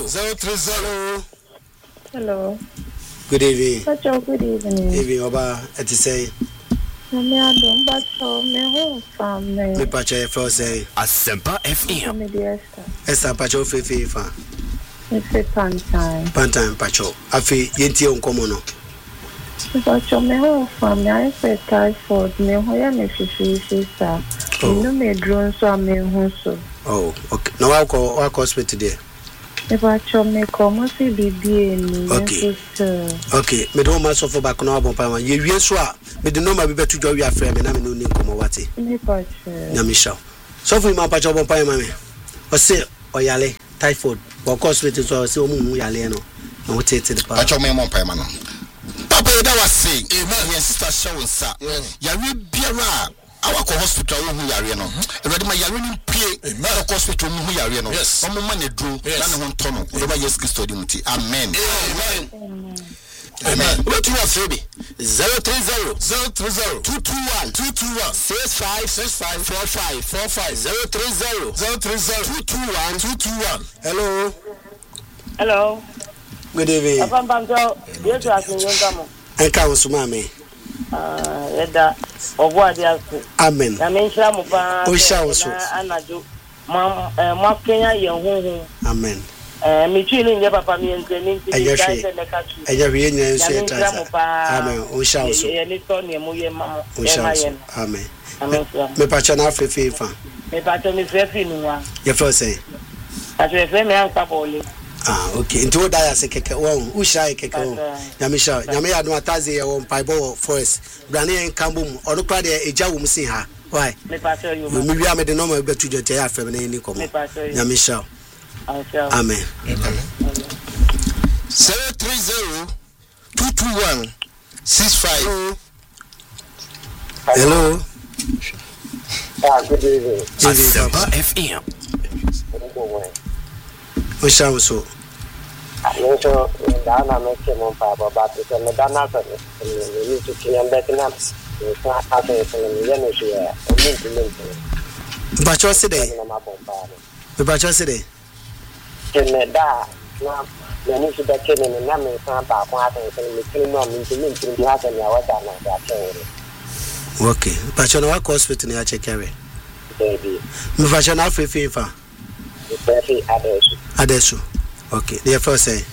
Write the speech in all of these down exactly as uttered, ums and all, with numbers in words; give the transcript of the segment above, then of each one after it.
zero three zero. Hello. Good evening. Pacho, good evening. Evening, Oba. At the say. Me adom Pacho, me home family. Me Pacho, if I say. Asempa F M. Me dear Esther. Esther Pacho, Fifi, fa. Me say Pantime. Pantime Pacho. Afi yenti on komono. Pacho, me home family. I say typhoid. Me hoya me fifi sister. You know me drone so me home so. Oh, okay. Now I'll call. I'll call hospital there. Pacho, me come see baby ni. Okay. Okay. Me don't want to suffer back now. Bon pama. You really sure? Me the number be better to join your friend. Me na me no need come over te. Me Pacho. Nyamisha. So for my Pacho bon pama me. O say oyale typhoid. Of course hospital so say omu yale no. Na what take the pa. Pacho me bon pama no. Papa that was saying. Amen. Yes, sister show sa. Ya we biara. Our hospital who yare no. Ready my yare ni pay. Na hospital who yare no. Omo ma ne dro na ne ho ntono. Oba yes Christo di muti. Amen. Amen. Amen. What you have baby? zero three zero zero three zero two two one two two one six five six five four five four five zero three zero zero three zero two two one two two one. Hello. Hello. Good evening. Papa Banjo, yes, I can you Enka usuma me. Ah, eda obo ade asu. Amen. Na me nshira mo pa. O sha wo so. Anajo. Ma eh ma Kenya ye hunhun. Amen. Eh me twi ni papa mi ente ni ti dai se ne ka tu. Eja hwe nya nso e tra. Amen. O sha wo so. Ye ni to ni mo ye ma. O sha wo so. Amen. Amen. Me pa cha na afefe fa. Me pa cha mi fefe nu wa. Ye fo say. Ati fe me an ka bole. Ah, okay. Into that as a keke won. Who shy keke won. Nyamisha, nyame ya no ataze ye won paibo forest. Brane en kambum. Ono kwa de eja wo msin ha. Why? Me pa cho you. Me wi am de normal be tu jote ya fem na ni komo. Nyamisha. Amen. zero three zero two two one six five. Hello. Ah, good evening. Asempa F M. O sha wo so. I'm sure that I'm making one papa, but it's a Madonna. We need to clean better up. It's not happening for the energy. I need to link. But you say But you say in the da, now, the need to get in and number some papa, and the clean on into link to the house and your water. Okay. But you know what hospital you check carry. Baby. Me fa cha na afefe fa. Baby adesso. Adesso. Okay. They first say.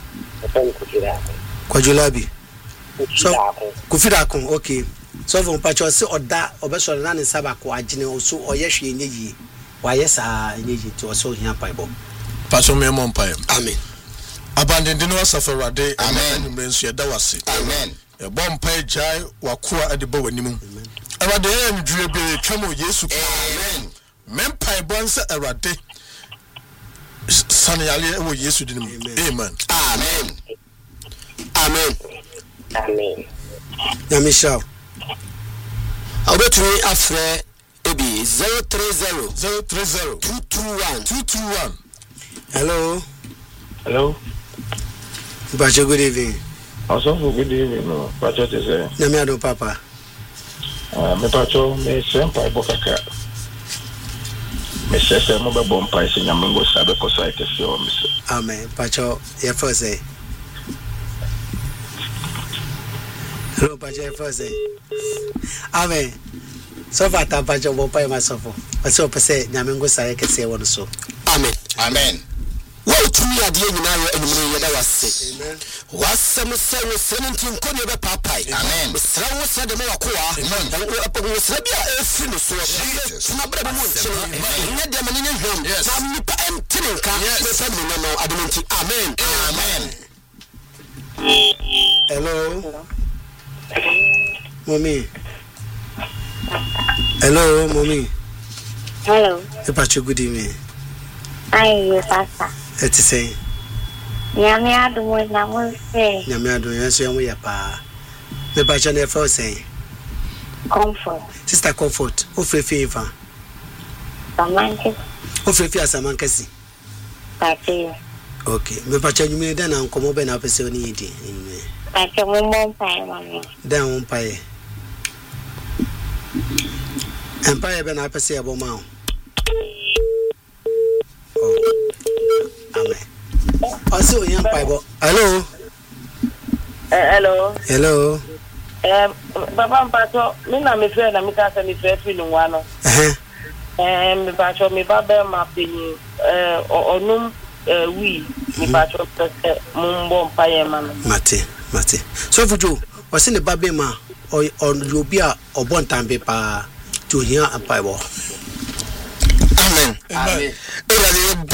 Kwajulabi. So kufida kon. Okay. So from pacho se oda obeso na ne sabako agene oso oyehwe enyeyi. Wa yesa enyeyi to oso hia paibo. Pacho me mon pai. Amen. Abandon the no sufferade. Amen. Mensu yeda wase. Amen. E bom pai jai wakoa adebo wanimu. Awade en due be twamo Yesu. Amen. Men pai bonse awade. Saniyale ewo Yesu dinimu. Amen. Amen. Amen. Amen. Nyamisha. Obetumi afre ebi zero three zero zero three zero two two one two two one. Hello. Hello. Bacho, good evening. Also, good evening. No, Bacho to say. Nyame ado papa. Ah, me Bacho me sempa bokaka. Me sese mo be bompa ise nyamungo sabe ko so ite fi o me se. Amen. Bacho, ye first say. Hello, Bacho, ye first say. Amen. So far ta Bacho bompa e masofo. Ase o pese nyamungo sabe kese e wono so. Amen. Amen. What to me adie nyina yo enumre yeda wase. Amen. Wasem se wo seventeen nkoni be papai. Amen. Mesra wo se de me wakoa. Amen. Wo se bia efi no so. Tuna bra mo nche. Nya de mane nhwam. Na nipa entene nka. Me se me no adimenti. Amen. Amen. Hello. Mommy. Hello, mommy. Hello. Bacho, good evening. Ai, papa. Eti say. Nyame adumo na mo se. Nyame ado yenso yamo ya pa. Me Bacho na first say. Comfort. Sister Comfort. O fefe fa. Samanke. O fefe asamankasi. Pati. Okay. Me Bacho nyumi da na nkomo be na pese oni yidi. Pati mo mo pai mami. Da mo pai. Empire be na pese abo ma. Oh. Amen. ɔsɛ ohia mpaebɔ hello hello hello eh baba mpacho me na me fẹ́ na me ka se me fẹ́ fi no wa no eh eh me mpacho me baba ma peni eh onum eh wi me mpacho se mumbo mpaye ma no mate mate so fujo ɔsɛ ne baba ma ɔ obi a ɔbɔntambe pa to ohia mpaebɔ amen amen